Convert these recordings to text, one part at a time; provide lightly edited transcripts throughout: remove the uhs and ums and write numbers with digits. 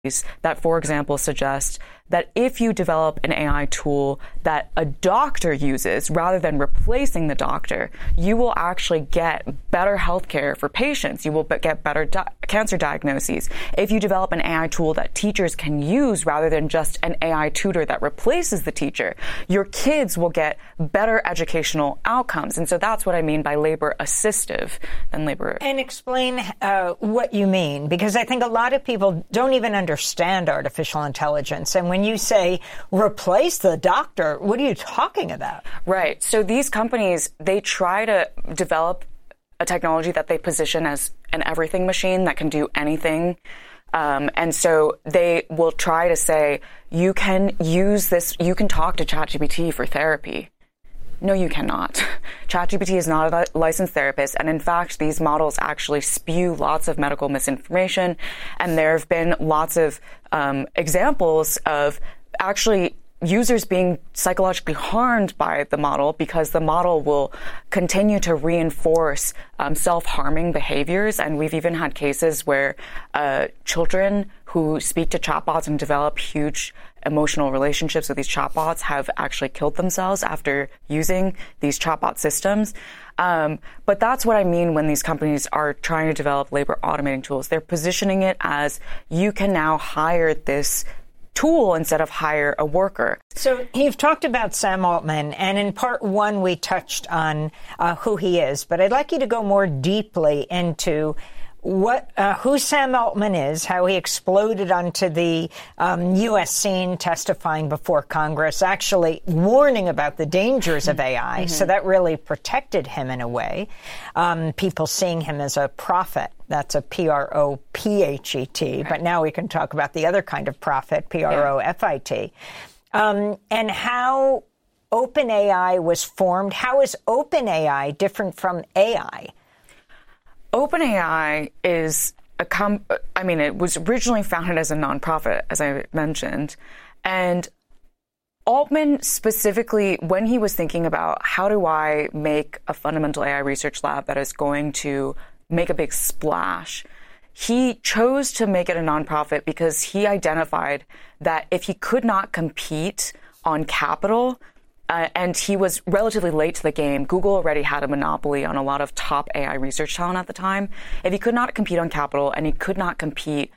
that, for example, suggest that if you develop an AI tool that a doctor uses rather than replacing the doctor, you will actually get better healthcare for patients. You will get better cancer diagnoses. If you develop an AI tool that teachers can use rather than just an AI tutor that replaces the teacher, your kids will get better educational outcomes. And so that's what I mean by labor assistive than labor. And explain what you mean, because I think a lot of people don't even understand artificial intelligence. And when you say replace the doctor, what are you talking about? Right. So these companies, they try to develop a technology that they position as an everything machine that can do anything. And so they will try to say, you can use this, you can talk to ChatGPT for therapy. No, you cannot. ChatGPT is not a licensed therapist. And in fact, these models actually spew lots of medical misinformation. And there have been lots of examples of actually users being psychologically harmed by the model because the model will continue to reinforce self-harming behaviors. And we've even had cases where children who speak to chatbots and develop huge emotional relationships with these chatbots have actually killed themselves after using these chatbot systems. But that's what I mean when these companies are trying to develop labor automating tools. They're positioning it as you can now hire this tool instead of hire a worker. So you've talked about Sam Altman, and in part one, we touched on who he is. But I'd like you to go more deeply into who Sam Altman is, how he exploded onto the U.S. scene, testifying before Congress, actually warning about the dangers of AI. So that really protected him in a way. People seeing him as a prophet. That's a Prophet. But now we can talk about the other kind of prophet, Profit. And how OpenAI was formed. How is OpenAI different from AI? OpenAI is it was originally founded as a nonprofit, as I mentioned. And Altman specifically, when he was thinking about how do I make a fundamental AI research lab that is going to make a big splash, he chose to make it a nonprofit because he identified that if he could not compete on capital, and he was relatively late to the game. Google already had a monopoly on a lot of top AI research talent at the time. If he could not compete on capital and he could not compete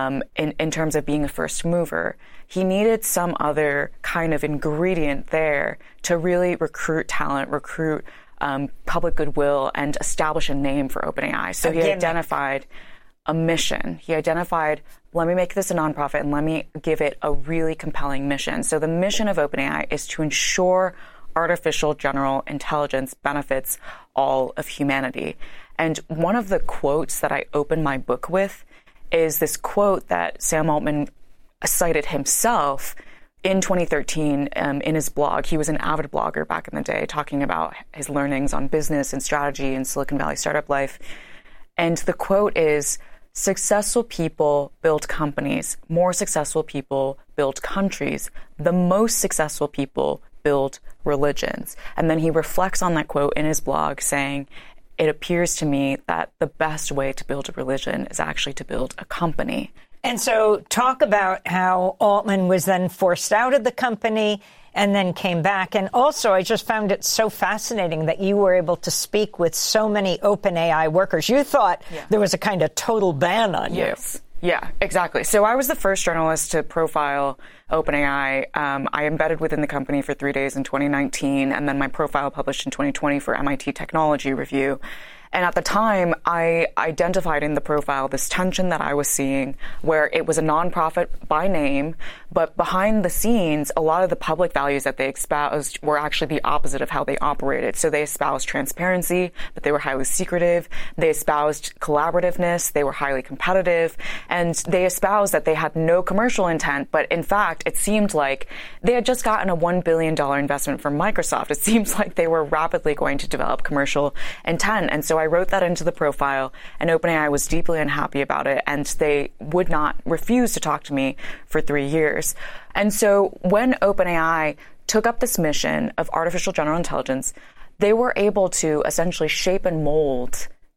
in terms of being a first mover, he needed some other kind of ingredient there to really recruit talent, recruit public goodwill, and establish a name for OpenAI. So he identified a mission. He identified, let me make this a nonprofit and let me give it a really compelling mission. So the mission of OpenAI is to ensure artificial general intelligence benefits all of humanity. And one of the quotes that I open my book with is this quote that Sam Altman cited himself in 2013 in his blog. He was an avid blogger back in the day, talking about his learnings on business and strategy and Silicon Valley startup life. And the quote is, successful people build companies. More successful people build countries. The most successful people build religions. And then he reflects on that quote in his blog saying, it appears to me that the best way to build a religion is actually to build a company. And so talk about how Altman was then forced out of the company and then came back. And also, I just found it so fascinating that you were able to speak with so many OpenAI workers. You thought there was a kind of total ban on you. Yeah, exactly. So I was the first journalist to profile OpenAI. I embedded within the company for 3 days in 2019, and then my profile published in 2020 for MIT Technology Review. And at the time, I identified in the profile this tension that I was seeing where it was a nonprofit by name, but behind the scenes, a lot of the public values that they espoused were actually the opposite of how they operated. So they espoused transparency, but they were highly secretive. They espoused collaborativeness. They were highly competitive. And they espoused that they had no commercial intent. But in fact, it seemed like they had just gotten a $1 billion investment from Microsoft. It seems like they were rapidly going to develop commercial intent. And so I wrote that into the profile, and OpenAI was deeply unhappy about it, and they would not refuse to talk to me for 3 years. And so when OpenAI took up this mission of artificial general intelligence, they were able to essentially shape and mold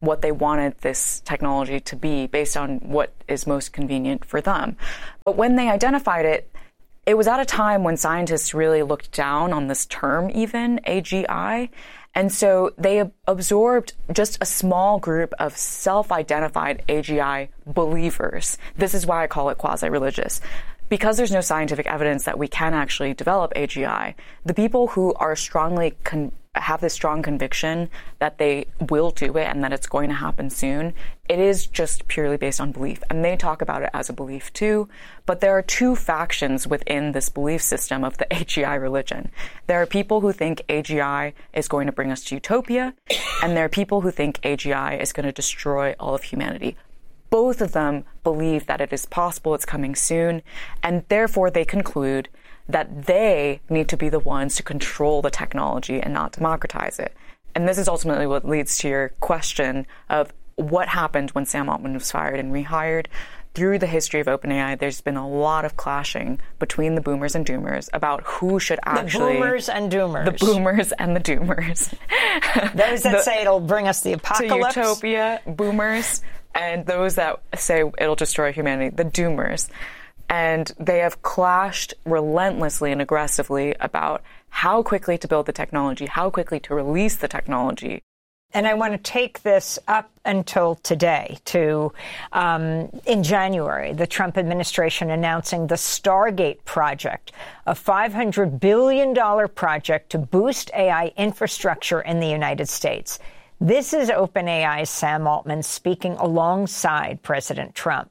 what they wanted this technology to be based on what is most convenient for them. But when they identified it, it was at a time when scientists really looked down on this term even, AGI. And so they absorbed just a small group of self-identified AGI believers. This is why I call it quasi-religious. Because there's no scientific evidence that we can actually develop AGI, the people who are strongly have this strong conviction that they will do it and that it's going to happen soon, it is just purely based on belief. And they talk about it as a belief too. But there are two factions within this belief system of the AGI religion. There are people who think AGI is going to bring us to utopia, and there are people who think AGI is going to destroy all of humanity. Both of them believe that it is possible, it's coming soon, and therefore they conclude that they need to be the ones to control the technology and not democratize it. And this is ultimately what leads to your question of what happened when Sam Altman was fired and rehired. Through the history of OpenAI, there's been a lot of clashing between the boomers and doomers about who should actually... The boomers and doomers. The boomers and the doomers. Those that say it'll bring us the apocalypse. To utopia, boomers, and those that say it'll destroy humanity, the doomers. And they have clashed relentlessly and aggressively about how quickly to build the technology, how quickly to release the technology. And I want to take this up until today to, in January, the Trump administration announcing the Stargate project, a $500 billion project to boost AI infrastructure in the United States. This is OpenAI's Sam Altman speaking alongside President Trump.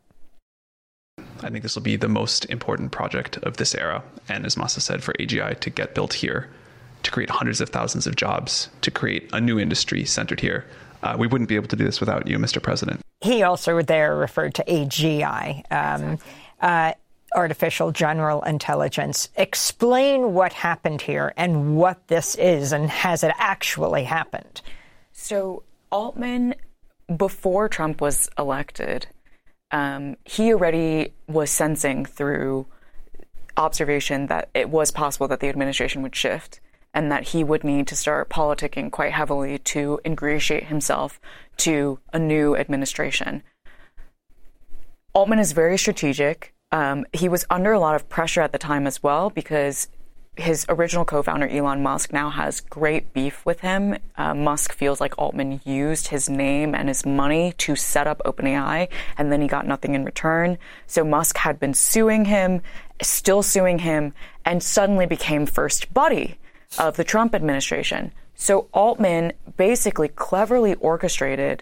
I think this will be the most important project of this era. And as Mahsa said, for AGI to get built here, to create hundreds of thousands of jobs, to create a new industry centered here. We wouldn't be able to do this without you, Mr. President. He also there referred to AGI, artificial general intelligence. Explain what happened here and what this is, and has it actually happened? So Altman, before Trump was elected, he already was sensing through observation that it was possible that the administration would shift and that he would need to start politicking quite heavily to ingratiate himself to a new administration. Altman is very strategic. He was under a lot of pressure at the time as well because his original co-founder, Elon Musk, now has great beef with him. Musk feels like Altman used his name and his money to set up OpenAI, and then he got nothing in return. So Musk had been suing him, still suing him, and suddenly became first buddy of the Trump administration. So Altman basically cleverly orchestrated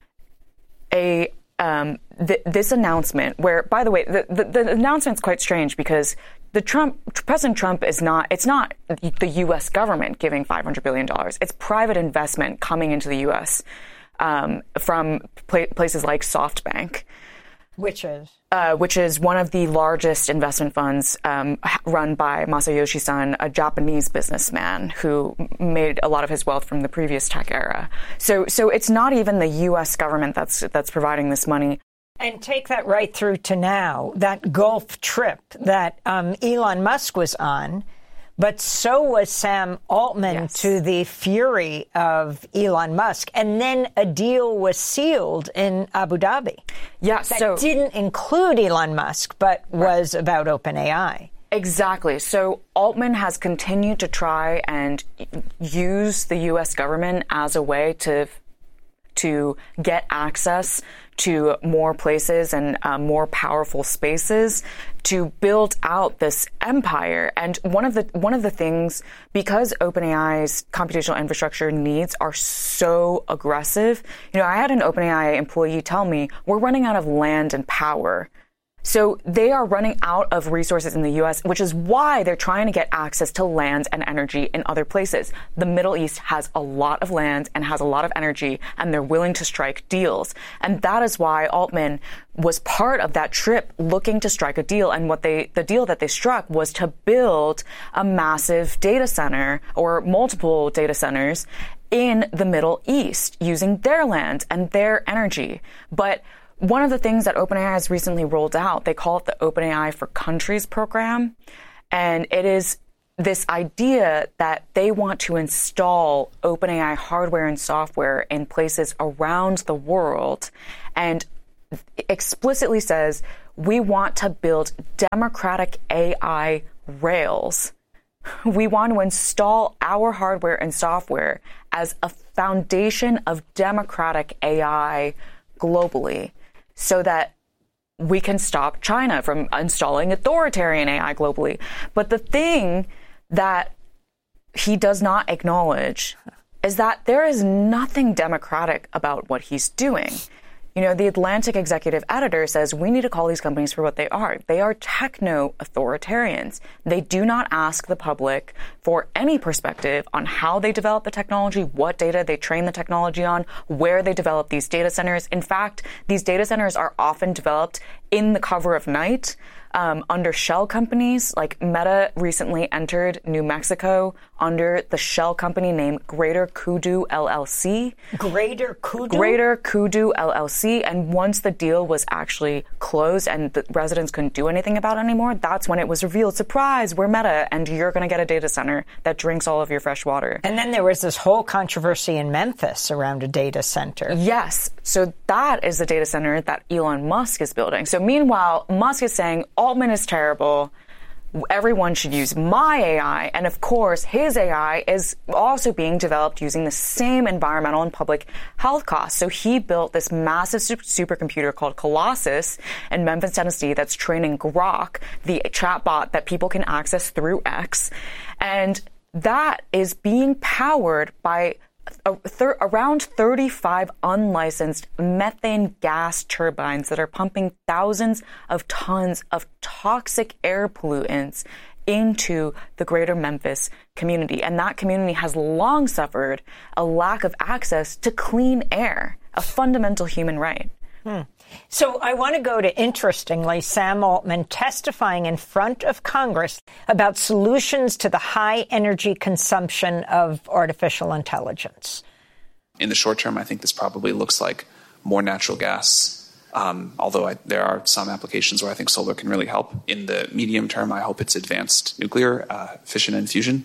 this announcement where, by the way, the announcement's quite strange because President Trump it's not the U.S. government giving $500 billion. It's private investment coming into the U.S. From places like SoftBank. Which is one of the largest investment funds run by Masayoshi Son, a Japanese businessman who made a lot of his wealth from the previous tech era. So it's not even the U.S. government that's providing this money. And take that right through to now, that Gulf trip that Elon Musk was on, but so was Sam Altman, yes, to the fury of Elon Musk. And then a deal was sealed in Abu Dhabi. Yeah, that didn't include Elon Musk, but was about OpenAI. Exactly. So Altman has continued to try and use the U.S. government as a way to get access to more places and more powerful spaces to build out this empire. And one of the things, because OpenAI's computational infrastructure needs are so aggressive, I had an OpenAI employee tell me, we're running out of land and power. So they are running out of resources in the U.S., which is why they're trying to get access to land and energy in other places. The Middle East has a lot of land and has a lot of energy, and they're willing to strike deals. And that is why Altman was part of that trip looking to strike a deal. And the deal that they struck was to build a massive data center or multiple data centers in the Middle East using their land and their energy. But one of the things that OpenAI has recently rolled out, they call it the OpenAI for Countries program. And it is this idea that they want to install OpenAI hardware and software in places around the world and explicitly says, we want to build democratic AI rails. We want to install our hardware and software as a foundation of democratic AI globally so that we can stop China from installing authoritarian AI globally. But the thing that he does not acknowledge is that there is nothing democratic about what he's doing. You know, the Atlantic executive editor says we need to call these companies for what they are. They are techno-authoritarians. They do not ask the public for any perspective on how they develop the technology, what data they train the technology on, where they develop these data centers. In fact, these data centers are often developed in the cover of night under shell companies. Like Meta recently entered New Mexico under the shell company named Greater Kudu LLC. Greater Kudu? Greater Kudu LLC. And once the deal was actually closed and the residents couldn't do anything about it anymore, that's when it was revealed, surprise, we're Meta, and you're going to get a data center that drinks all of your fresh water. And then there was this whole controversy in Memphis around a data center. Yes. So that is the data center that Elon Musk is building. So meanwhile, Musk is saying Altman is terrible. Everyone should use my AI. And of course, his AI is also being developed using the same environmental and public health costs. So he built this massive supercomputer called Colossus in Memphis, Tennessee, that's training Grok, the chatbot that people can access through X. And that is being powered by around 35 unlicensed methane gas turbines that are pumping thousands of tons of toxic air pollutants into the greater Memphis community. And that community has long suffered a lack of access to clean air, a fundamental human right. So I want to go to, interestingly, Sam Altman testifying in front of Congress about solutions to the high energy consumption of artificial intelligence. In the short term, I think this probably looks like more natural gas, although there are some applications where I think solar can really help. In the medium term, I hope it's advanced nuclear, fission and fusion.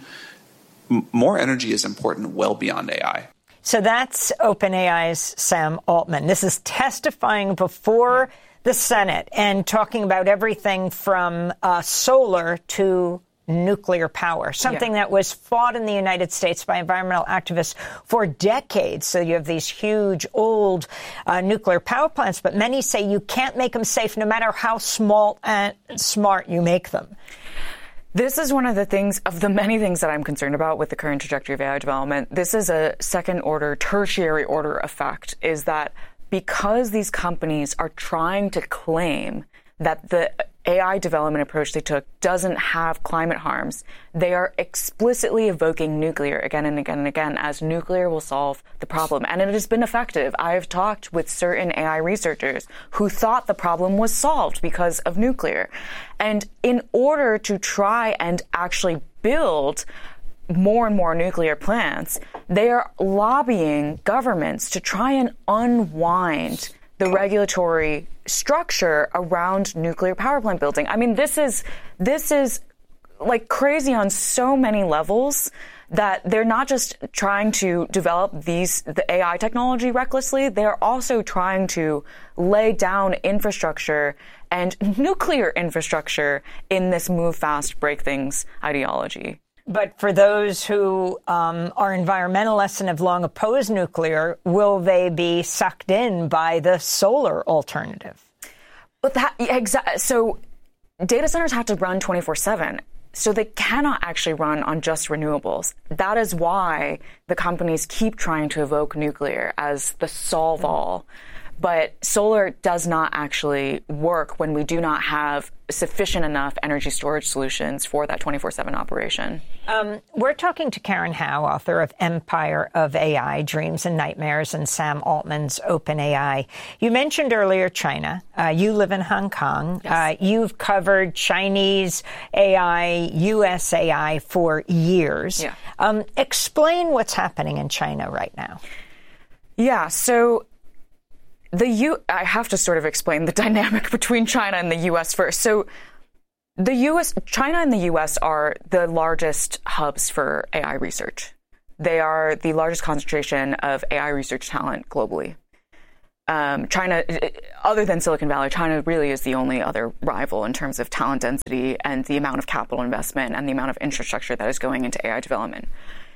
More energy is important well beyond AI. So that's OpenAI's Sam Altman. This is testifying before the Senate and talking about everything from solar to nuclear power, something that was fought in the United States by environmental activists for decades. So you have these huge, old nuclear power plants, but many say you can't make them safe no matter how small and smart you make them. This is one of the things, of the many things that I'm concerned about with the current trajectory of AI development. This is a second order, tertiary order effect, is that because these companies are trying to claim that the AI development approach they took doesn't have climate harms, they are explicitly evoking nuclear again and again and again as nuclear will solve the problem. And it has been effective. I have talked with certain AI researchers who thought the problem was solved because of nuclear. And in order to try and actually build more and more nuclear plants, they are lobbying governments to try and unwind the regulatory structure around nuclear power plant building. I mean, this is like crazy on so many levels that they're not just trying to develop the AI technology recklessly, they're also trying to lay down infrastructure and nuclear infrastructure in this move fast, break things ideology. But for those who are environmentalists and have long opposed nuclear, will they be sucked in by the solar alternative? But so data centers have to run 24/7. So they cannot actually run on just renewables. That is why the companies keep trying to evoke nuclear as the solve-all. But solar does not actually work when we do not have sufficient enough energy storage solutions for that 24/7 operation. We're talking to Karen Hao, author of Empire of AI, Dreams and Nightmares, and Sam Altman's OpenAI. You mentioned earlier China. You live in Hong Kong. Yes. You've covered Chinese AI, U.S. AI for years. Yeah. Explain what's happening in China right now. Yeah, so I have to sort of explain the dynamic between China and the U.S. first. So China and the U.S. are the largest hubs for AI research. They are the largest concentration of AI research talent globally. China, other than Silicon Valley, China really is the only other rival in terms of talent density and the amount of capital investment and the amount of infrastructure that is going into AI development.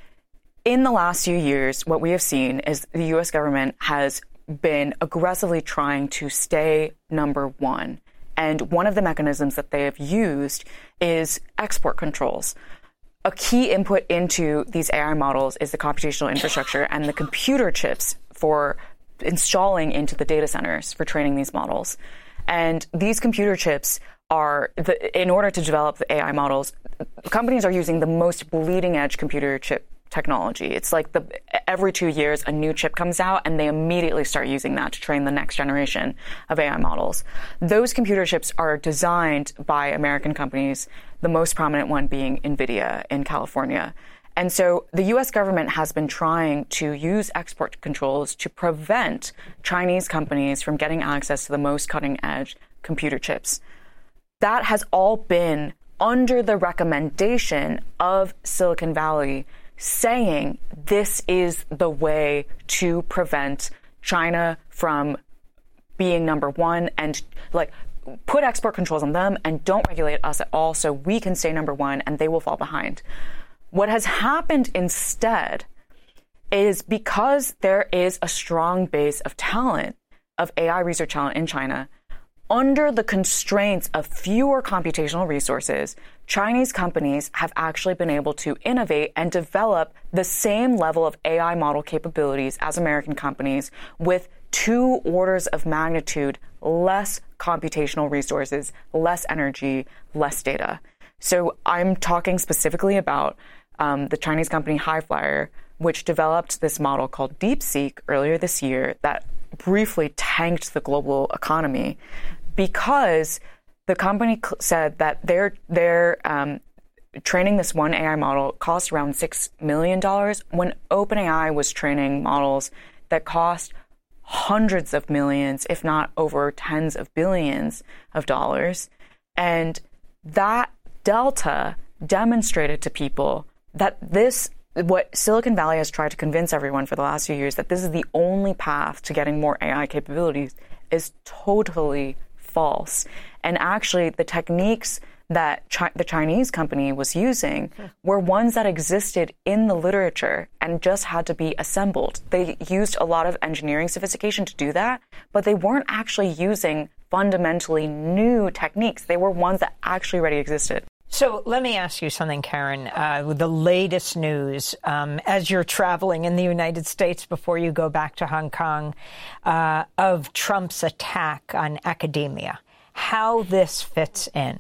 In the last few years, what we have seen is the U.S. government has been aggressively trying to stay number one. And one of the mechanisms that they have used is export controls. A key input into these AI models is the computational infrastructure and the computer chips for installing into the data centers for training these models. And these computer chips are, in order to develop the AI models, companies are using the most bleeding edge computer chip technology. It's like every 2 years a new chip comes out and they immediately start using that to train the next generation of AI models. Those computer chips are designed by American companies, the most prominent one being NVIDIA in California. And so the U.S. government has been trying to use export controls to prevent Chinese companies from getting access to the most cutting-edge computer chips. That has all been under the recommendation of Silicon Valley, saying this is the way to prevent China from being number one and put export controls on them and don't regulate us at all so we can stay number one and they will fall behind. What has happened instead is because there is a strong base of talent, of AI research talent in China, under the constraints of fewer computational resources, Chinese companies have actually been able to innovate and develop the same level of AI model capabilities as American companies with 2 orders of magnitude less computational resources, less energy, less data. So I'm talking specifically about the Chinese company Highflyer, which developed this model called DeepSeek earlier this year that briefly tanked the global economy because the company said that their training this one AI model cost around $6 million when OpenAI was training models that cost hundreds of millions, if not over tens of billions of dollars. And that delta demonstrated to people that what Silicon Valley has tried to convince everyone for the last few years, that this is the only path to getting more AI capabilities, is totally false. And actually, the techniques that the Chinese company was using were ones that existed in the literature and just had to be assembled. They used a lot of engineering sophistication to do that, but they weren't actually using fundamentally new techniques. They were ones that actually already existed. So let me ask you something, Karen. With the latest news, as you're traveling in the United States before you go back to Hong Kong, of Trump's attack on academia, how this fits in.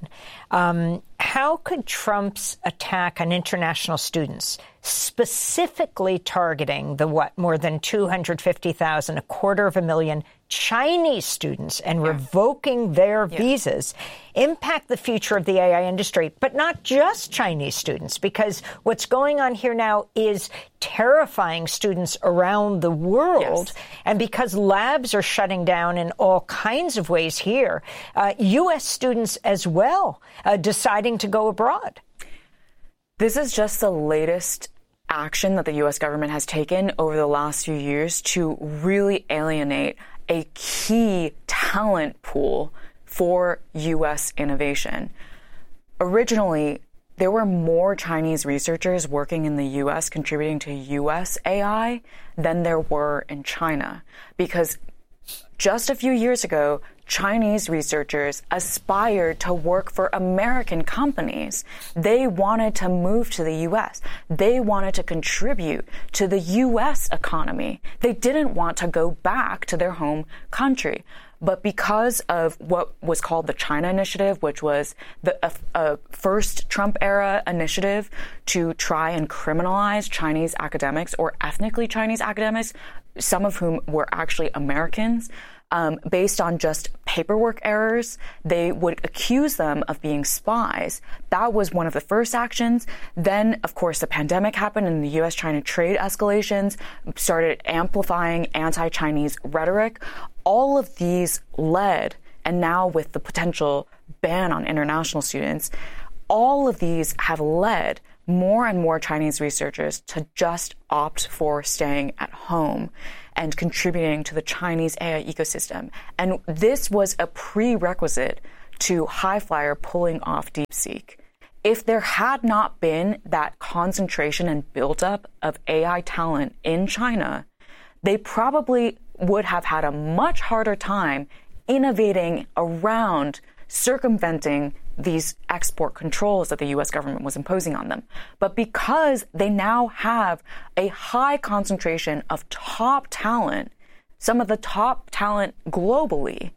How could Trump's attack on international students, specifically targeting the more than 250,000, 250,000 Chinese students and revoking their visas, impact the future of the AI industry? But not just Chinese students, because what's going on here now is terrifying students around the world. And because labs are shutting down in all kinds of ways here, U.S. students as well deciding to go abroad. This is just the latest action that the U.S. government has taken over the last few years to really alienate a key talent pool for U.S. innovation. Originally, there were more Chinese researchers working in the U.S. contributing to U.S. AI than there were in China, because just a few years ago, Chinese researchers aspired to work for American companies. They wanted to move to the U.S. They wanted to contribute to the U.S. economy. They didn't want to go back to their home country. But because of what was called the China Initiative, which was the first Trump-era initiative to try and criminalize Chinese academics or ethnically Chinese academics, some of whom were actually Americans, based on just paperwork errors, they would accuse them of being spies. That was one of the first actions. Then, of course, the pandemic happened and the U.S.-China trade escalations started amplifying anti-Chinese rhetoric. All of these led and now with the potential ban on international students, all of these have led more and more Chinese researchers to just opt for staying at home and contributing to the Chinese AI ecosystem. And this was a prerequisite to Highflyer pulling off DeepSeek. If there had not been that concentration and buildup of AI talent in China, they probably would have had a much harder time innovating around circumventing these export controls that the U.S. government was imposing on them. But because they now have a high concentration of top talent, some of the top talent globally,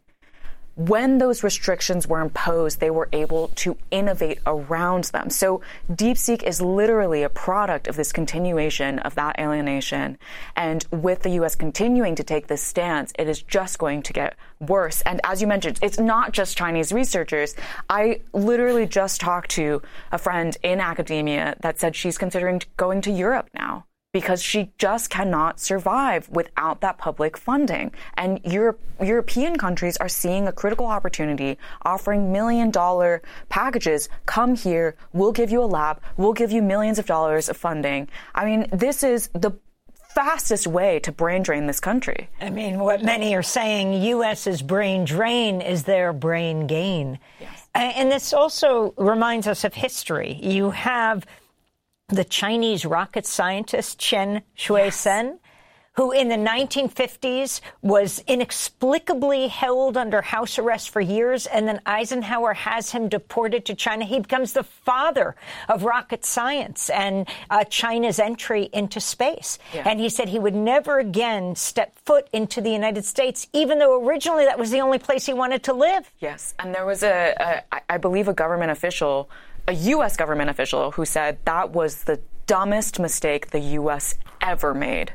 when those restrictions were imposed, they were able to innovate around them. So DeepSeek is literally a product of this continuation of that alienation. And with the U.S. continuing to take this stance, it is just going to get worse. And as you mentioned, it's not just Chinese researchers. I literally just talked to a friend in academia that said she's considering going to Europe now, because she just cannot survive without that public funding. And European countries are seeing a critical opportunity, offering $1 million packages. Come here, we'll give you a lab, we'll give you millions of dollars of funding. I mean, this is the fastest way to brain drain this country. I mean, what many are saying, U.S.'s brain drain is their brain gain. Yes. And this also reminds us of history. You have the Chinese rocket scientist Chen Shui-sen, who in the 1950s was inexplicably held under house arrest for years, and then Eisenhower has him deported to China. He becomes the father of rocket science and China's entry into space. Yeah. And he said he would never again step foot into the United States, even though originally that was the only place he wanted to live. Yes, and there was I believe a government official, a U.S. government official, who said that was the dumbest mistake the U.S. ever made.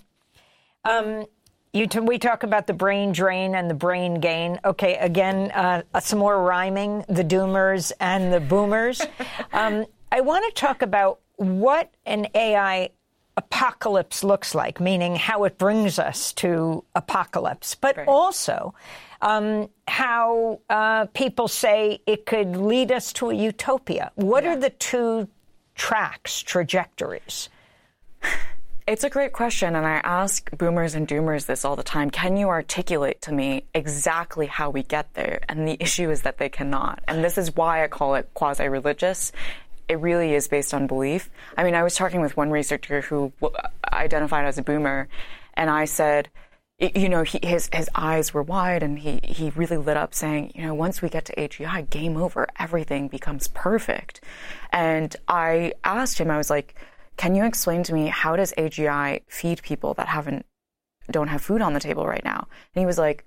We talk about the brain drain and the brain gain. Okay, again, some more rhyming, the doomers and the boomers. I want to talk about what an AI apocalypse looks like, meaning how it brings us to apocalypse, but also how people say it could lead us to a utopia. What are the two trajectories? It's a great question, and I ask boomers and doomers this all the time. Can you articulate to me exactly how we get there? And the issue is that they cannot. And this is why I call it quasi-religious. It really is based on belief. I mean, I was talking with one researcher who identified as a boomer, and I said, you know, his eyes were wide, and he really lit up saying, you know, once we get to AGI, game over, everything becomes perfect. And I asked him, I was like, can you explain to me, how does AGI feed people that don't have food on the table right now? And he was like,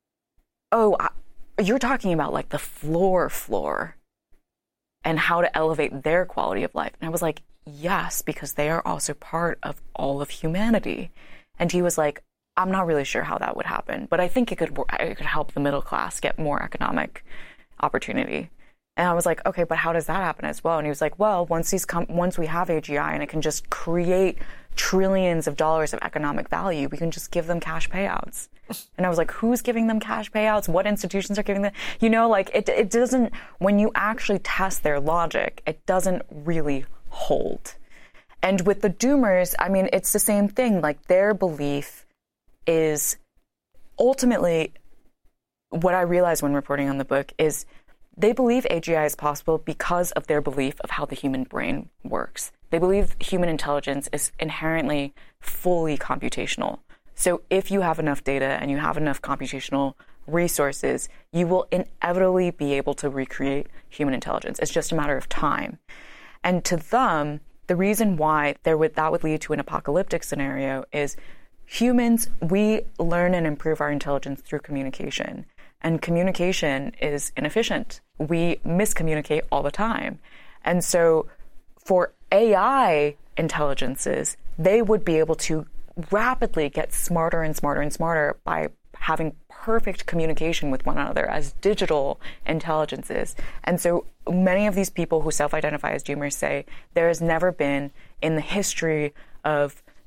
oh, you're talking about like the floor and how to elevate their quality of life. And I was like, yes, because they are also part of all of humanity. And he was like, I'm not really sure how that would happen, but I think it could help the middle class get more economic opportunity. And I was like, okay, but how does that happen as well? And he was like, well, once we have AGI and it can just create trillions of dollars of economic value, we can just give them cash payouts. And I was like, who's giving them cash payouts? What institutions are giving them? You know, like it doesn't, when you actually test their logic, it doesn't really hold. And with the doomers, I mean, it's the same thing. Like, their belief is ultimately, what I realized when reporting on the book is, they believe AGI is possible because of their belief of how the human brain works. They believe human intelligence is inherently fully computational. So if you have enough data and you have enough computational resources, you will inevitably be able to recreate human intelligence. It's just a matter of time. And to them, the reason why that would lead to an apocalyptic scenario is humans, we learn and improve our intelligence through communication. And communication is inefficient. We miscommunicate all the time. And so for AI intelligences, they would be able to rapidly get smarter and smarter and smarter by having perfect communication with one another as digital intelligences. And so many of these people who self-identify as doomers say there has never been in the history of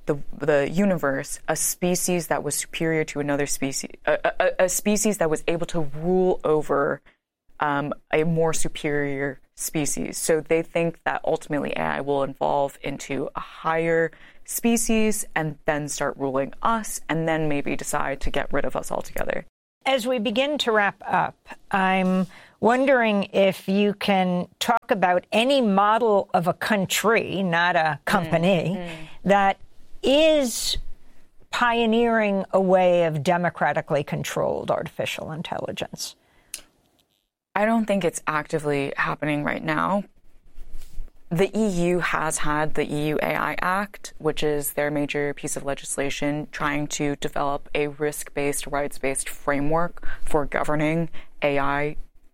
the universe a species that was superior to another species, a species that was able to rule over a more superior species. So they think that ultimately AI will evolve into a higher species and then start ruling us, and then maybe decide to get rid of us altogether. As we begin to wrap up, I'm wondering if you can talk about any model of a country, not a company, that is pioneering a way of democratically controlled artificial intelligence. I don't think it's actively happening right now. The EU has had the EU AI Act, which is their major piece of legislation trying to develop a risk-based, rights-based framework for governing AI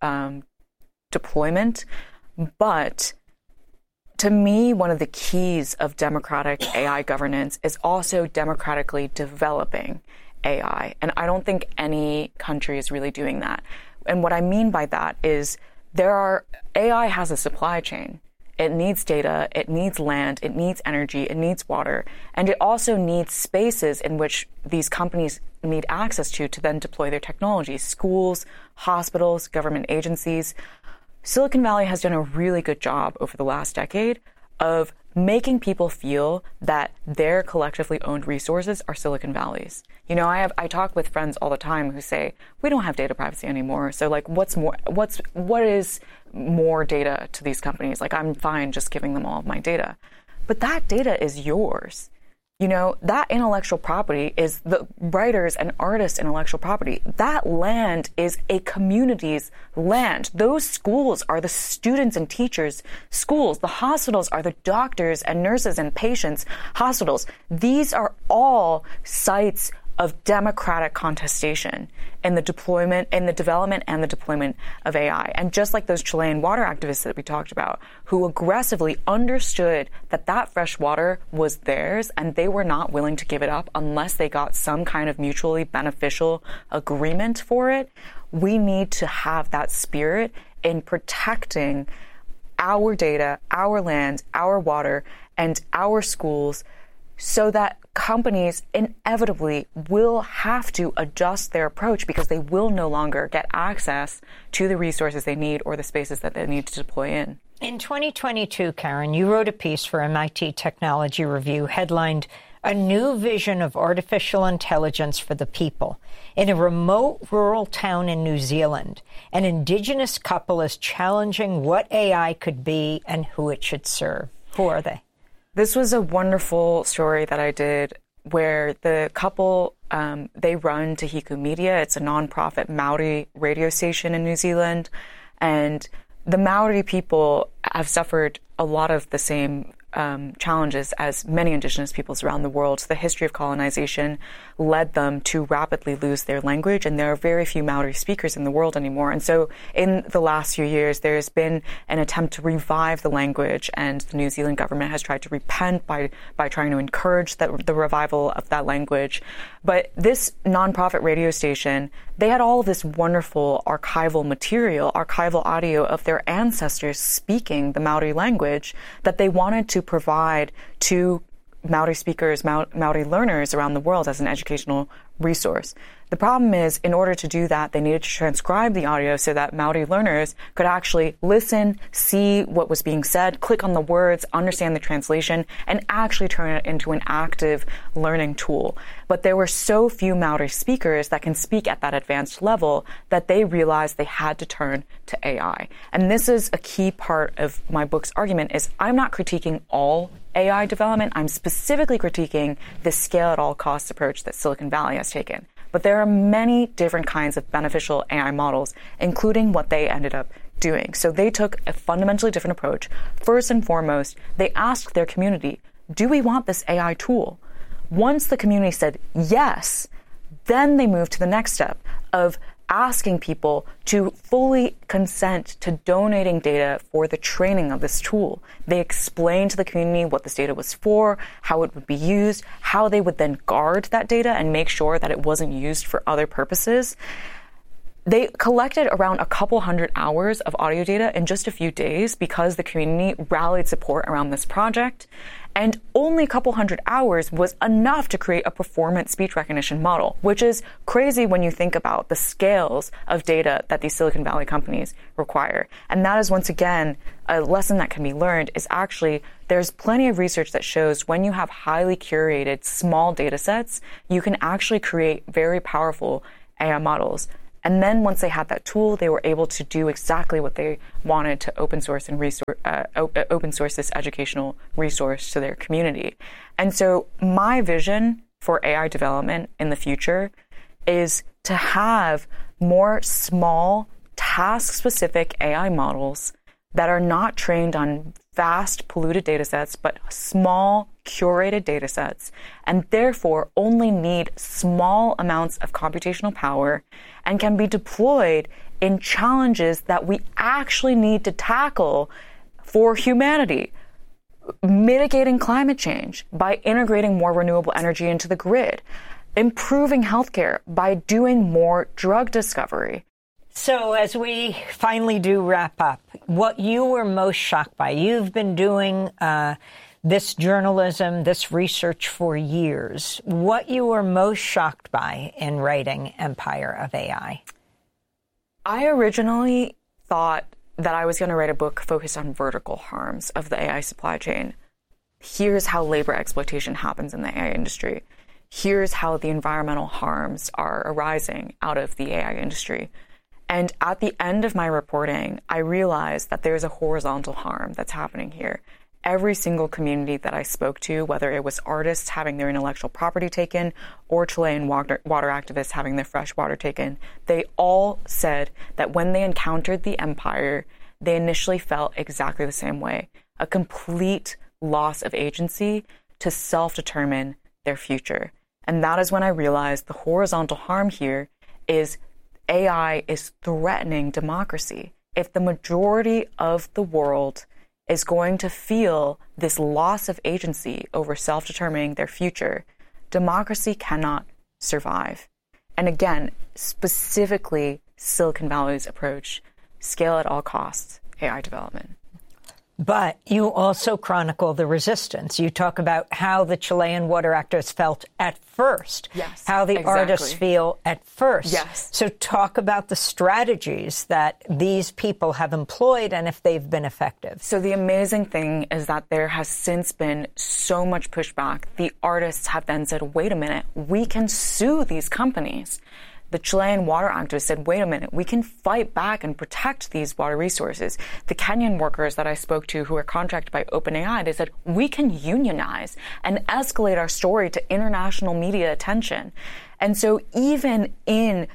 deployment. But to me, one of the keys of democratic AI governance is also democratically developing AI. And I don't think any country is really doing that. And what I mean by that is AI has a supply chain. It needs data, it needs land, it needs energy, it needs water, and it also needs spaces in which these companies need access to then deploy their technologies. Schools, hospitals, government agencies. Silicon Valley has done a really good job over the last decade of making people feel that their collectively owned resources are Silicon Valley's. You know, I talk with friends all the time who say, we don't have data privacy anymore. So like, what is more data to these companies? Like, I'm fine just giving them all of my data. But that data is yours. You know, that intellectual property is the writers' and artists' intellectual property. That land is a community's land. Those schools are the students and teachers' schools. The hospitals are the doctors and nurses and patients' hospitals. These are all sites of democratic contestation in the development and the deployment of AI. And just like those Chilean water activists that we talked about, who aggressively understood that that fresh water was theirs and they were not willing to give it up unless they got some kind of mutually beneficial agreement for it, we need to have that spirit in protecting our data, our land, our water, and our schools, so that companies inevitably will have to adjust their approach because they will no longer get access to the resources they need or the spaces that they need to deploy in. In 2022, Karen, you wrote a piece for MIT Technology Review headlined "A New Vision of Artificial Intelligence for the People." In a remote rural town in New Zealand, an indigenous couple is challenging what AI could be and who it should serve. Who are they? This was a wonderful story that I did where the couple, they run Te Hiku Media. It's a nonprofit Maori radio station in New Zealand. And the Maori people have suffered a lot of the same challenges as many indigenous peoples around the world. So the history of colonization led them to rapidly lose their language, and there are very few Maori speakers in the world anymore. And so in the last few years, there's been an attempt to revive the language, and the New Zealand government has tried to repent by trying to encourage the revival of that language. But this nonprofit radio station, they had all of this wonderful archival material, archival audio of their ancestors speaking the Maori language that they wanted to provide to Maori speakers, Maori learners around the world as an educational resource. The problem is, in order to do that, they needed to transcribe the audio so that Maori learners could actually listen, see what was being said, click on the words, understand the translation, and actually turn it into an active learning tool. But there were so few Maori speakers that can speak at that advanced level that they realized they had to turn to AI. And this is a key part of my book's argument, is I'm not critiquing all AI development. I'm specifically critiquing the scale at all costs approach that Silicon Valley has taken. But there are many different kinds of beneficial AI models, including what they ended up doing. So they took a fundamentally different approach. First and foremost, they asked their community, do we want this AI tool? Once the community said yes, then they moved to the next step of asking people to fully consent to donating data for the training of this tool. They explained to the community what this data was for, how it would be used, how they would then guard that data and make sure that it wasn't used for other purposes. They collected around a couple hundred hours of audio data in just a few days because the community rallied support around this project. And only a couple hundred hours was enough to create a performance speech recognition model, which is crazy when you think about the scales of data that these Silicon Valley companies require. And that is, once again, a lesson that can be learned is actually there's plenty of research that shows when you have highly curated small data sets, you can actually create very powerful AI models. And then once they had that tool, they were able to do exactly what they wanted to open source and open source this educational resource to their community. And so my vision for AI development in the future is to have more small, task-specific AI models that are not trained on vast, polluted data sets, but small, curated data sets, and therefore only need small amounts of computational power and can be deployed in challenges that we actually need to tackle for humanity. Mitigating climate change by integrating more renewable energy into the grid, improving healthcare by doing more drug discovery. So as we finally do wrap up, what you were most shocked by, you've been doing this journalism, this research for years, what you were most shocked by in writing Empire of AI? I originally thought that I was going to write a book focused on vertical harms of the AI supply chain. Here's how labor exploitation happens in the AI industry. Here's how the environmental harms are arising out of the AI industry. And at the end of my reporting, I realized that there's a horizontal harm that's happening here. Every single community that I spoke to, whether it was artists having their intellectual property taken or Chilean water activists having their fresh water taken, they all said that when they encountered the empire, they initially felt exactly the same way, a complete loss of agency to self-determine their future. And that is when I realized the horizontal harm here is AI is threatening democracy. If the majority of the world is going to feel this loss of agency over self-determining their future, democracy cannot survive. And again, specifically Silicon Valley's approach, scale at all costs, AI development. But you also chronicle the resistance. You talk about how the Chilean water activists felt at first, yes, how the artists feel at first. Yes. So talk about the strategies that these people have employed and if they've been effective. So the amazing thing is that there has since been so much pushback. The artists have then said, wait a minute, we can sue these companies. The Chilean water activists said, wait a minute, we can fight back and protect these water resources. The Kenyan workers that I spoke to who are contracted by OpenAI, they said, we can unionize and escalate our story to international media attention. And so even when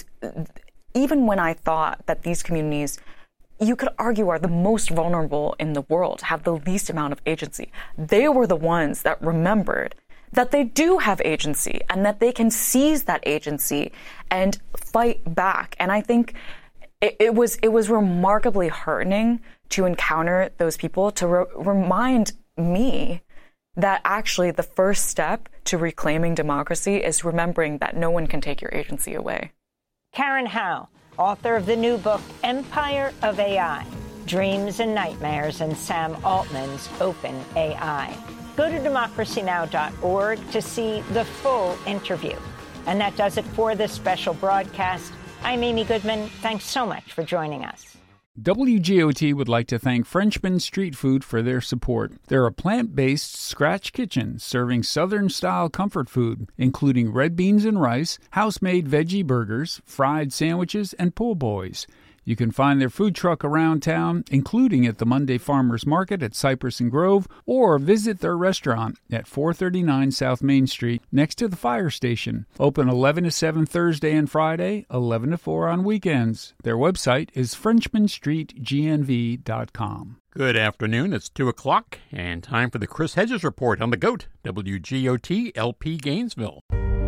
I thought that these communities, you could argue, are the most vulnerable in the world, have the least amount of agency, they were the ones that remembered that they do have agency and that they can seize that agency and fight back. And I think it was remarkably heartening to encounter those people, to remind me that actually the first step to reclaiming democracy is remembering that no one can take your agency away. Karen Hao, author of the new book, Empire of AI, Dreams and Nightmares in Sam Altman's Open AI. Go to democracynow.org to see the full interview. And that does it for this special broadcast. I'm Amy Goodman. Thanks so much for joining us. WGOT would like to thank Frenchman Street Food for their support. They're a plant-based scratch kitchen serving Southern-style comfort food, including red beans and rice, house-made veggie burgers, fried sandwiches, and po' boys. You can find their food truck around town, including at the Monday Farmers Market at Cypress and Grove, or visit their restaurant at 439 South Main Street next to the fire station. Open 11 to 7 Thursday and Friday, 11 to 4 on weekends. Their website is FrenchmanStreetGNV.com. Good afternoon. It's 2 o'clock and time for the Chris Hedges Report on the GOAT, WGOT LP Gainesville.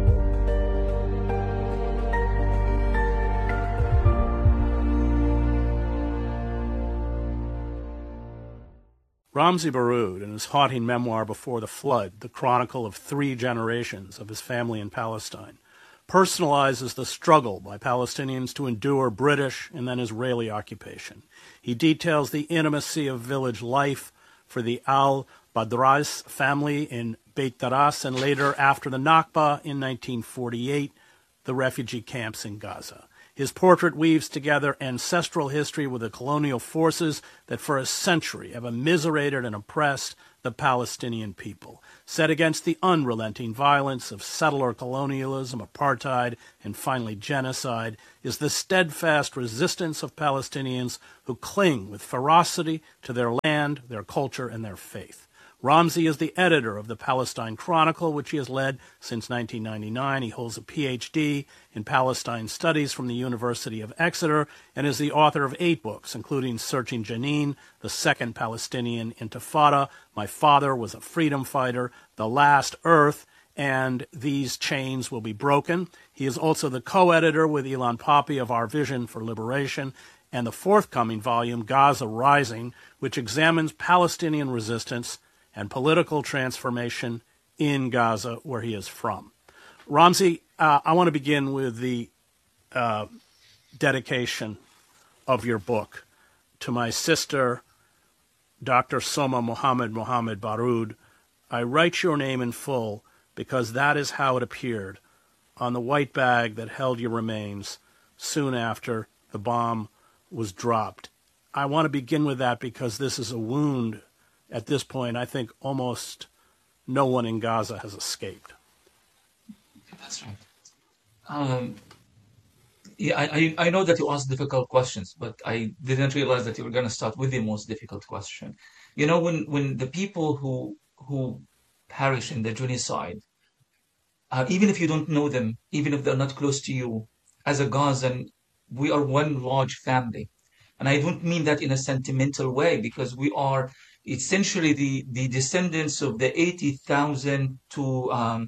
Ramzi Baroud, in his haunting memoir Before the Flood, the chronicle of 3 generations of his family in Palestine, personalizes the struggle by Palestinians to endure British and then Israeli occupation. He details the intimacy of village life for the al-Badrais family in Beit Daras, and later, after the Nakba in 1948, the refugee camps in Gaza. His portrait weaves together ancestral history with the colonial forces that for a century have immiserated and oppressed the Palestinian people. Set against the unrelenting violence of settler colonialism, apartheid, and finally genocide, is the steadfast resistance of Palestinians who cling with ferocity to their land, their culture, and their faith. Ramzy is the editor of the Palestine Chronicle, which he has led since 1999. He holds a PhD in Palestine Studies from the University of Exeter and is the author of 8 books, including Searching Jenin, The Second Palestinian Intifada, My Father Was a Freedom Fighter, The Last Earth, and These Chains Will Be Broken. He is also the co-editor with Ilan Pappé of Our Vision for Liberation, and the forthcoming volume, Gaza Rising, which examines Palestinian resistance and political transformation in Gaza, where he is from. Ramzy, I want to begin with the dedication of your book to my sister, Dr. Soma Mohammed Baroud. I write your name in full because that is how it appeared on the white bag that held your remains soon after the bomb was dropped. I want to begin with that because this is a wound. At this point, I think almost no one in Gaza has escaped. That's right. I know that you asked difficult questions, but I didn't realize that you were going to start with the most difficult question. You know, when the people who perish in the genocide, even if you don't know them, even if they're not close to you, as a Gazan, we are one large family. And I don't mean that in a sentimental way, because we are essentially the descendants of the 80,000 to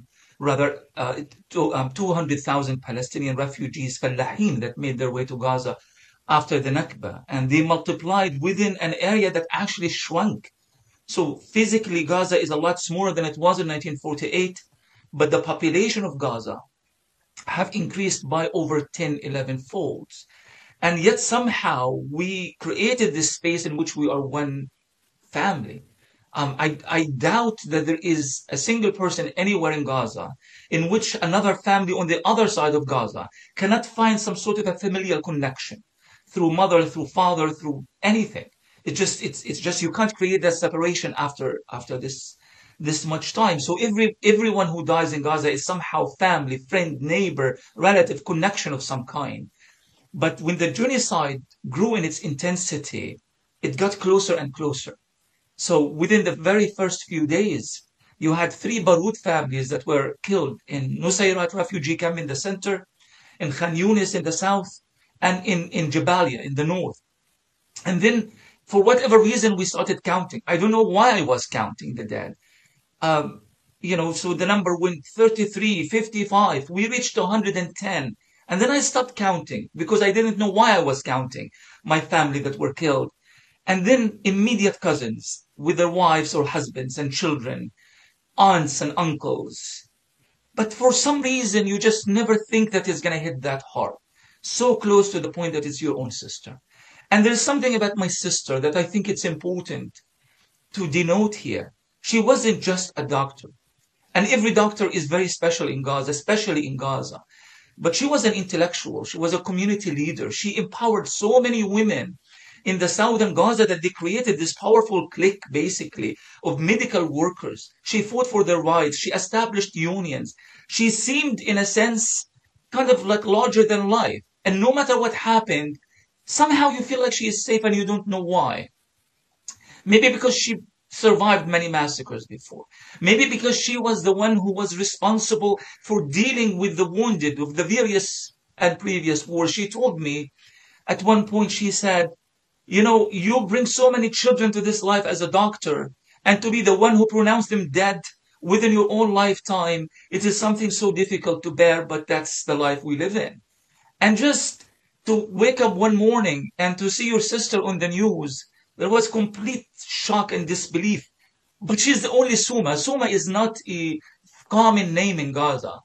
200,000 Palestinian refugees, Fallahin, that made their way to Gaza after the Nakba. And they multiplied within an area that actually shrunk. So physically, Gaza is a lot smaller than it was in 1948, but the population of Gaza have increased by over 10, 11 folds. And yet somehow we created this space in which we are one family. I doubt that there is a single person anywhere in Gaza in which another family on the other side of Gaza cannot find some sort of a familial connection through mother, through father, through anything. It's just you can't create that separation after this much time. So everyone who dies in Gaza is somehow family, friend, neighbor, relative, connection of some kind. But when the genocide grew in its intensity, it got closer and closer. So within the very first few days, you had 3 Baroud families that were killed in Nusayrat refugee camp in the center, in Khan Yunis in the south, and in Jabalia in the north. And then, for whatever reason, we started counting. I don't know why I was counting the dead. So the number went 33, 55. We reached 110. And then I stopped counting because I didn't know why I was counting my family that were killed. And then immediate cousins with their wives or husbands and children, aunts and uncles. But for some reason, you just never think that it's going to hit that hard. So close to the point that it's your own sister. And there's something about my sister that I think it's important to denote here. She wasn't just a doctor. And every doctor is very special in Gaza, especially in Gaza. But she was an intellectual. She was a community leader. She empowered so many women in the southern Gaza that they created this powerful clique, basically, of medical workers. She fought for their rights. She established unions. She seemed, in a sense, kind of like larger than life. And no matter what happened, somehow you feel like she is safe and you don't know why. Maybe because she survived many massacres before. Maybe because she was the one who was responsible for dealing with the wounded of the various and previous wars. She told me at one point, she said, you bring so many children to this life as a doctor, and to be the one who pronounced them dead within your own lifetime, it is something so difficult to bear, but that's the life we live in. And just to wake up one morning and to see your sister on the news, there was complete shock and disbelief. But she's the only Suma. Suma is not a common name in Gaza.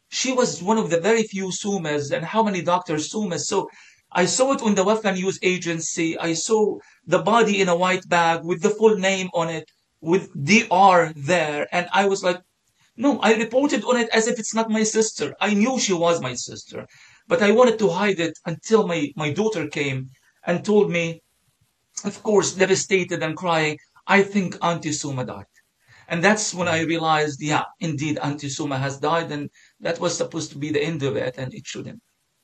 She was one of the very few Sumas, and how many doctors Sumas. So I saw it on the Wafa News Agency. I saw the body in a white bag with the full name on it, with DR there. And I was like, no, I reported on it as if it's not my sister. I knew she was my sister, but I wanted to hide it until my daughter came and told me, of course, devastated and crying, I think Auntie Suma died. And that's when I realized, yeah, indeed, Auntie Suma has died, and that was supposed to be the end of it, and it shouldn't.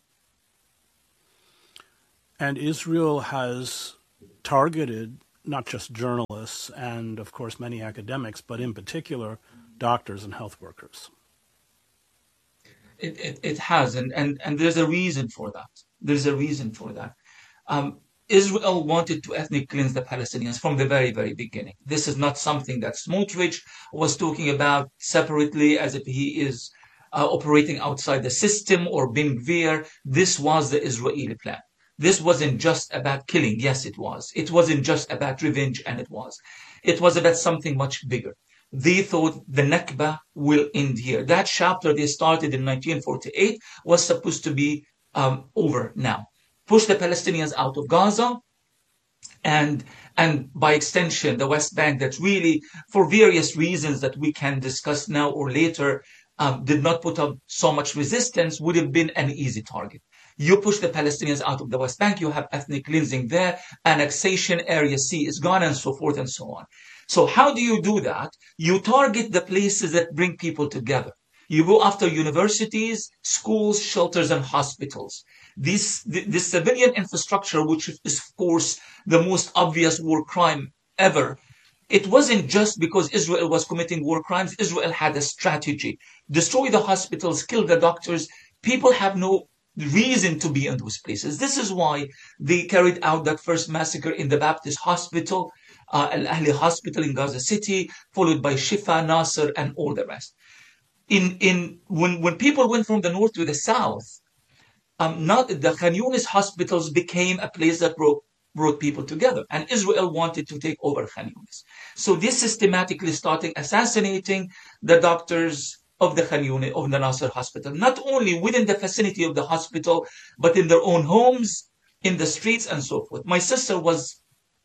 And Israel has targeted not just journalists and, of course, many academics, but in particular, doctors and health workers. It has, and there's a reason for that. There's a reason for that. Israel wanted to ethnic cleanse the Palestinians from the very, very beginning. This is not something that Smotrich was talking about separately as if he is operating outside the system, or Ben Gvir. This was the Israeli plan. This wasn't just about killing. Yes, it was. It wasn't just about revenge, and it was. It was about something much bigger. They thought the Nakba will end here. That chapter they started in 1948 was supposed to be over now. Push the Palestinians out of Gaza, and by extension, the West Bank, that really, for various reasons that we can discuss now or later, did not put up so much resistance, would have been an easy target. You push the Palestinians out of the West Bank, you have ethnic cleansing there, annexation, Area C is gone, and so forth and so on. So how do you do that? You target the places that bring people together. You go after universities, schools, shelters, and hospitals. This civilian infrastructure, which is, of course, the most obvious war crime ever, it wasn't just because Israel was committing war crimes. Israel had a strategy. Destroy the hospitals, kill the doctors. People have no reason to be in those places. This is why they carried out that first massacre in the Baptist hospital, Al-Ahli hospital in Gaza City, followed by Shifa, Nasser, and all the rest. When people went from the north to the south, not the Khan Yunis hospitals became a place that brought people together, and Israel wanted to take over Khan Yunis. So this systematically started assassinating the doctors of the Khan Yunis, of the Nasser hospital, not only within the vicinity of the hospital, but in their own homes, in the streets, and so forth. My sister was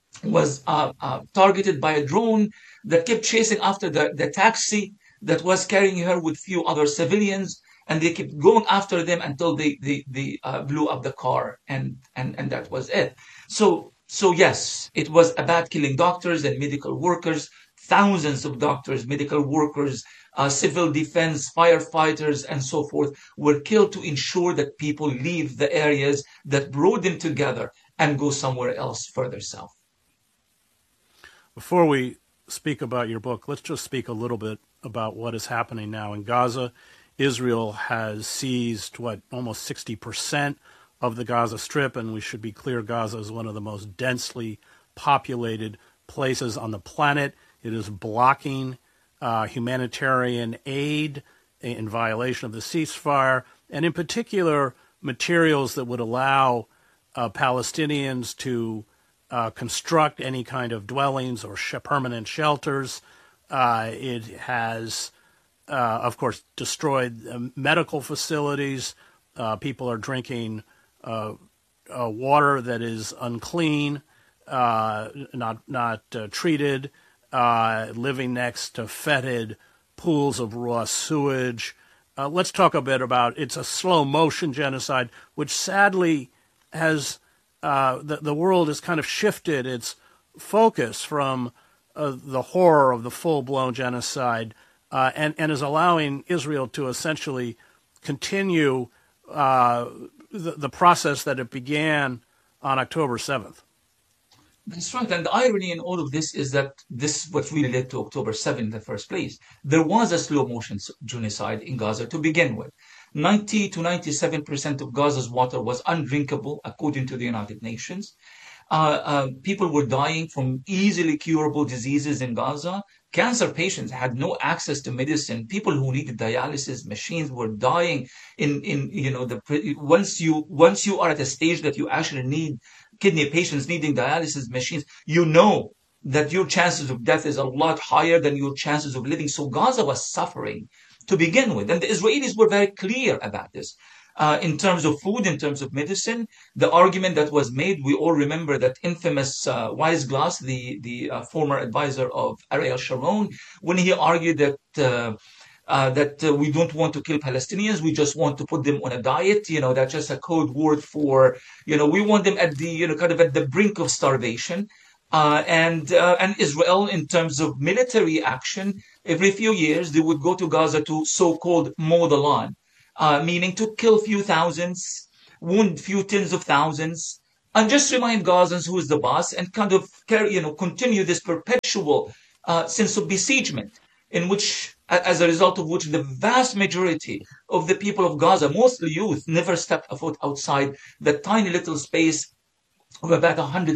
targeted by a drone that kept chasing after the taxi that was carrying her with few other civilians, and they kept going after them until they blew up the car, and that was it. So yes, it was about killing doctors and medical workers. Thousands of doctors, medical workers, civil defense, firefighters, and so forth were killed to ensure that people leave the areas that brought them together and go somewhere else further south. Before we speak about your book, let's just speak a little bit about what is happening now in Gaza. Israel has seized, almost 60% of the Gaza Strip, and we should be clear, Gaza is one of the most densely populated places on the planet. It is blocking humanitarian aid in violation of the ceasefire, and in particular, materials that would allow Palestinians to construct any kind of dwellings or permanent shelters. It has, of course, destroyed medical facilities. People are drinking water that is unclean, not treated, living next to fetid pools of raw sewage. Let's talk a bit about it's a slow motion genocide, which sadly has the world has kind of shifted its focus from the horror of the full-blown genocide and is allowing Israel to essentially continue the process that it began on October 7th. That's right. And the irony in all of this is that this is what really led to October 7th in the first place. There was a slow motion genocide in Gaza to begin with. 90 to 97% of Gaza's water was undrinkable, according to the United Nations. People were dying from easily curable diseases in Gaza. Cancer patients had no access to medicine. People who needed dialysis machines were dying once you are at a stage that you actually need kidney patients needing dialysis machines, you know that your chances of death is a lot higher than your chances of living. So Gaza was suffering to begin with. And the Israelis were very clear about this. In terms of food, in terms of medicine, the argument that was made, we all remember that infamous Weissglass, the former advisor of Ariel Sharon, when he argued that we don't want to kill Palestinians, we just want to put them on a diet. That's just a code word for, we want them at the, kind of at the brink of starvation. And Israel, in terms of military action, every few years they would go to Gaza to so-called mow the lawn. Meaning to kill few thousands, wound few tens of thousands, and just remind Gazans who is the boss, and kind of continue this perpetual sense of besiegement, in which, as a result of which, the vast majority of the people of Gaza, mostly youth, never stepped a foot outside the tiny little space of about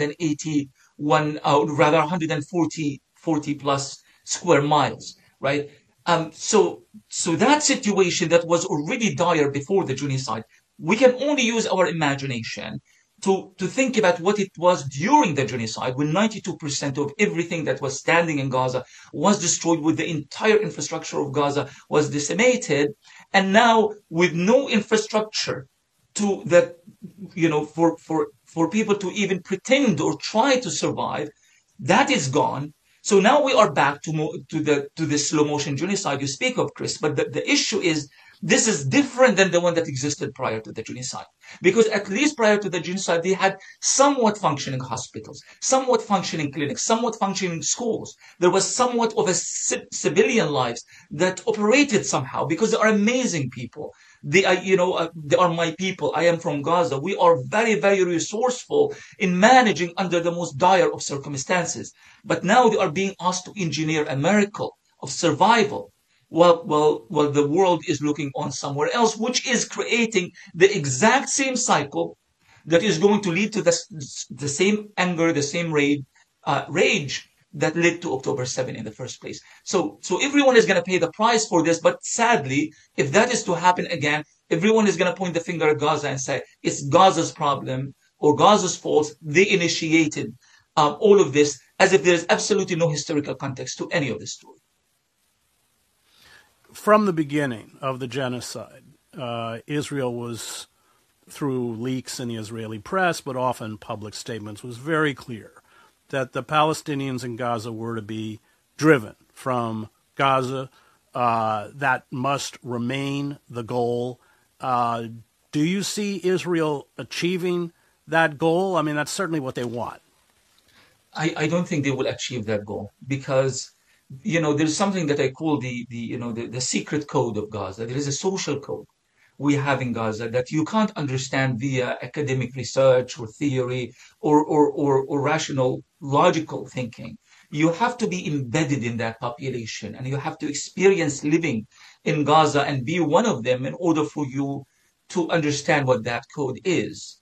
140 plus square miles, right? So that situation that was already dire before the genocide, we can only use our imagination to think about what it was during the genocide, when 92% of everything that was standing in Gaza was destroyed, with the entire infrastructure of Gaza was decimated, and now with no infrastructure to that, for people to even pretend or try to survive, that is gone. So now we are back to the slow motion genocide you speak of, Chris. But the issue is, this is different than the one that existed prior to the genocide. Because at least prior to the genocide, they had somewhat functioning hospitals, somewhat functioning clinics, somewhat functioning schools. There was somewhat of a civilian lives that operated somehow, because they are amazing people. They are my people. I am from Gaza. We are very, very resourceful in managing under the most dire of circumstances. But now they are being asked to engineer a miracle of survival. Well, the world is looking on somewhere else, which is creating the exact same cycle that is going to lead to the same anger, the same rage that led to October 7 in the first place. So everyone is going to pay the price for this. But sadly, if that is to happen again, everyone is going to point the finger at Gaza and say it's Gaza's problem or Gaza's fault. They initiated all of this, as if there is absolutely no historical context to any of this story. From the beginning of the genocide, Israel was, through leaks in the Israeli press, but often public statements, was very clear that the Palestinians in Gaza were to be driven from Gaza. That must remain the goal. Do you see Israel achieving that goal? I mean, that's certainly what they want. I don't think they will achieve that goal, because there's something that I call the secret code of Gaza. There is a social code we have in Gaza that you can't understand via academic research or theory or rational, logical thinking. You have to be embedded in that population, and you have to experience living in Gaza and be one of them in order for you to understand what that code is.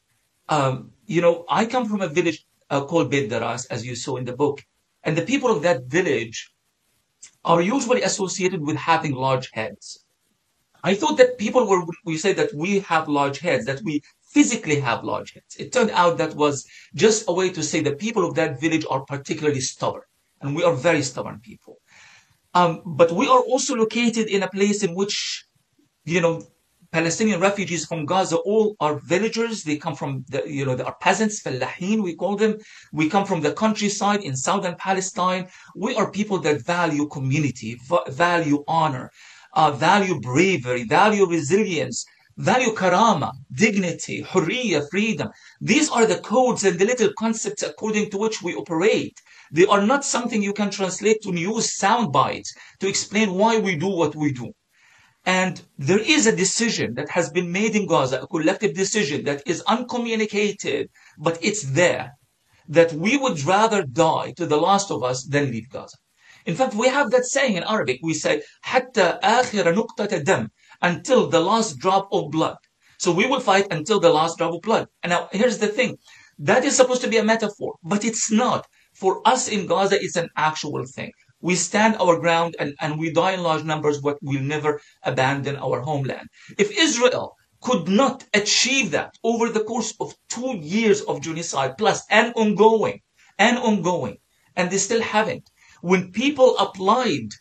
I come from a village called Beit Daras, as you saw in the book, and the people of that village are usually associated with having large heads. I thought that we say that we have large heads, that we physically have large heads. It turned out that was just a way to say the people of that village are particularly stubborn, and we are very stubborn people. But we are also located in a place in which, Palestinian refugees from Gaza all are villagers. They come from they are peasants, fallahin, we call them. We come from the countryside in southern Palestine. We are people that value community, value honor, value bravery, value resilience, value karama, dignity, hurriya, freedom. These are the codes and the little concepts according to which we operate. They are not something you can translate to news sound bites to explain why we do what we do. And there is a decision that has been made in Gaza, a collective decision that is uncommunicated, but it's there, that we would rather die to the last of us than leave Gaza. In fact, we have that saying in Arabic. We say, حتى آخر نقطة دم, until the last drop of blood. So we will fight until the last drop of blood. And now here's the thing. That is supposed to be a metaphor, but it's not. For us in Gaza, it's an actual thing. We stand our ground and we die in large numbers, but we'll never abandon our homeland. If Israel could not achieve that over the course of 2 years of genocide plus and ongoing, and they still haven't, when people applied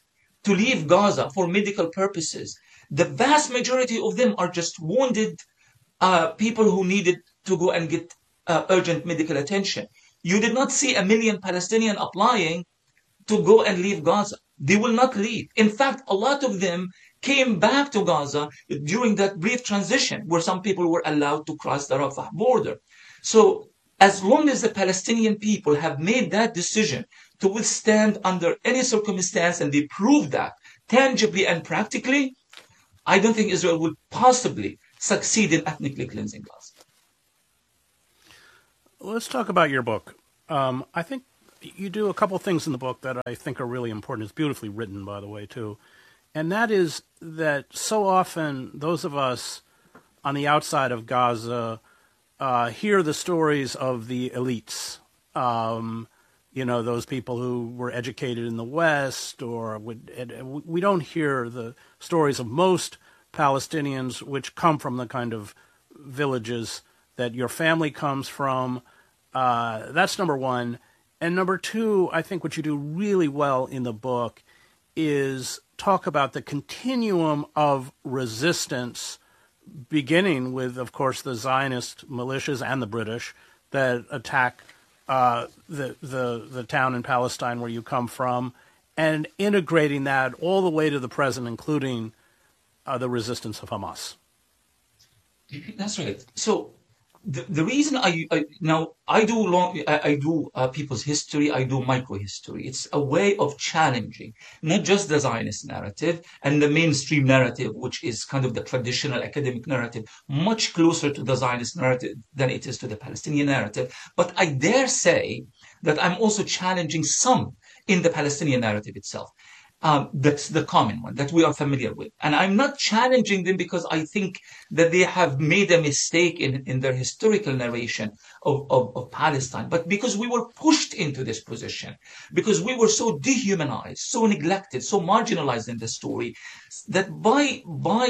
to leave Gaza for medical purposes. The vast majority of them are just wounded people who needed to go and get urgent medical attention. You did not see 1 million Palestinians applying to go and leave Gaza. They will not leave. In fact, a lot of them came back to Gaza during that brief transition where some people were allowed to cross the Rafah border. So as long as the Palestinian people have made that decision to withstand under any circumstance, and they prove that tangibly and practically, I don't think Israel would possibly succeed in ethnically cleansing Gaza. Let's talk about your book. I think you do a couple things in the book that I think are really important. It's beautifully written, by the way, too. And that is that so often those of us on the outside of Gaza hear the stories of the elites. Those people who were educated in the West, we don't hear the stories of most Palestinians which come from the kind of villages that your family comes from. That's number one. And number two, I think what you do really well in the book is talk about the continuum of resistance, beginning with, of course, the Zionist militias and the British that attack the town in Palestine where you come from, and integrating that all the way to the present, including the resistance of Hamas. That's right. So the reason I do people's history, I do microhistory. It's a way of challenging not just the Zionist narrative and the mainstream narrative, which is kind of the traditional academic narrative, much closer to the Zionist narrative than it is to the Palestinian narrative. But I dare say that I'm also challenging some in the Palestinian narrative itself. That's the common one that we are familiar with. And I'm not challenging them because I think that they have made a mistake in their historical narration of Palestine, but because we were pushed into this position, because we were so dehumanized, so neglected, so marginalized in the story, that by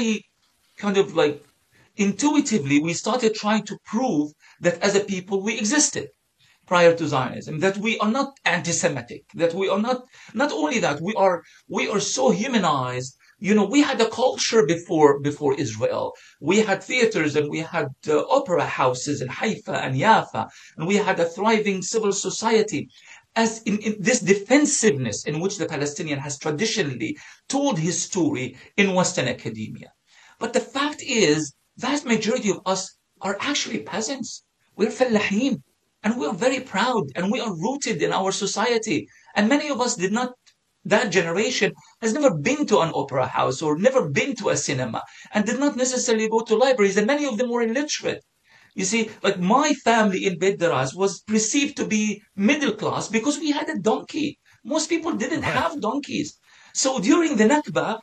kind of like intuitively, we started trying to prove that as a people we existed prior to Zionism, that we are not anti-Semitic, that we are not only that, we are so humanized. We had a culture before Israel. We had theaters and we had opera houses in Haifa and Jaffa, and we had a thriving civil society. As in this defensiveness in which the Palestinian has traditionally told his story in Western academia. But the fact is, vast majority of us are actually peasants. We're fallahin. And we are very proud, and we are rooted in our society. And many of us that generation has never been to an opera house or never been to a cinema and did not necessarily go to libraries. And many of them were illiterate. You see, like my family in Beit Daraz was perceived to be middle class because we had a donkey. Most people didn't have donkeys. So during the Nakba,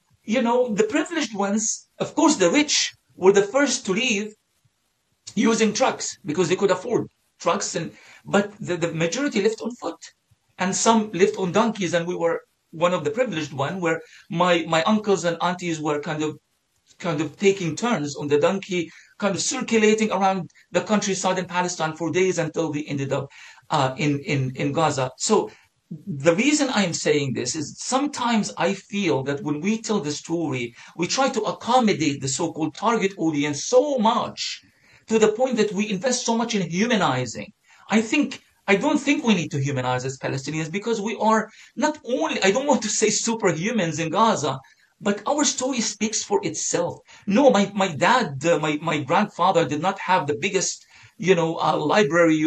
the privileged ones, of course, the rich were the first to leave using trucks because they could afford trucks, but the majority lived on foot, and some lived on donkeys, and we were one of the privileged one where my uncles and aunties were kind of taking turns on the donkey, kind of circulating around the countryside in Palestine for days until we ended up in Gaza. So the reason I'm saying this is sometimes I feel that when we tell the story, we try to accommodate the so-called target audience so much to the point that we invest so much in humanizing. I don't think we need to humanize as Palestinians because we are not only, I don't want to say superhumans in Gaza, but our story speaks for itself. No, my dad, my grandfather did not have the biggest, library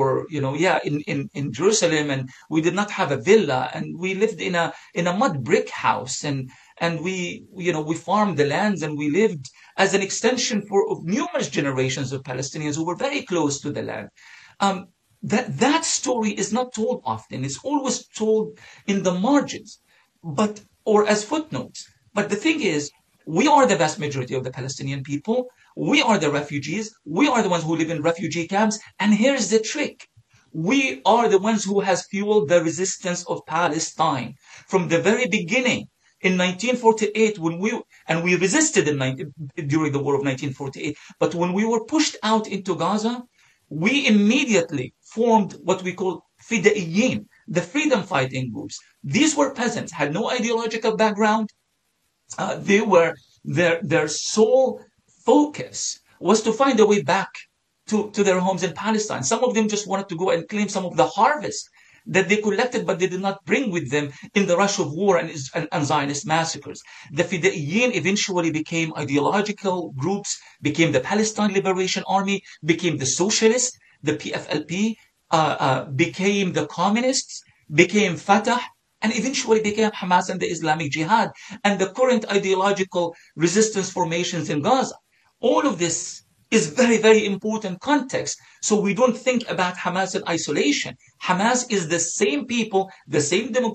in Jerusalem, and we did not have a villa, and we lived in a mud brick house, and we farmed the lands, and we lived as an extension of numerous generations of Palestinians who were very close to the land. That story is not told often. It's always told in the margins, or as footnotes. But the thing is, we are the vast majority of the Palestinian people. We are the refugees. We are the ones who live in refugee camps. And here's the trick. We are the ones who has fueled the resistance of Palestine from the very beginning. In 1948, we resisted during the war of 1948, but when we were pushed out into Gaza, we immediately formed what we call Fidaiyin, the freedom fighting groups. These were peasants, had no ideological background. Their sole focus was to find a way back to their homes in Palestine. Some of them just wanted to go and claim some of the harvest that they collected, but they did not bring with them in the rush of war and Zionist massacres. The Fidaiyin eventually became ideological groups, became the Palestine Liberation Army, became the Socialists, the PFLP, became the Communists, became Fatah, and eventually became Hamas and the Islamic Jihad, and the current ideological resistance formations in Gaza. All of this is very, very important context. So we don't think about Hamas in isolation. Hamas is the same people, the same demographic,